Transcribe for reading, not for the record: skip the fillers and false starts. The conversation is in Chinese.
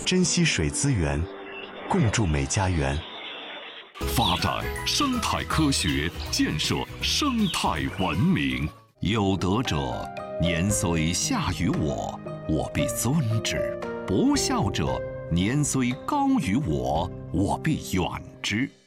珍惜水资源，共筑美家园。 发展生态科学，建设生态文明。有德者，年虽下于我，我必尊之；不孝者，年虽高于我，我必远之。